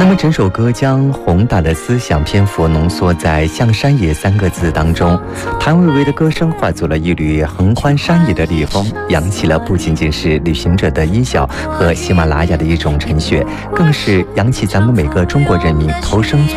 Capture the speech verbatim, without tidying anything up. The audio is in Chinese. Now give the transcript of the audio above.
那么整首歌将宏大的思想篇幅浓缩在象山野三个字当中，谭维维的歌声化作了一缕横宽山野的烈风，扬起了不仅仅是旅行者的音效和喜马拉雅的一种沉雪，更是扬起咱们每个中国人民投生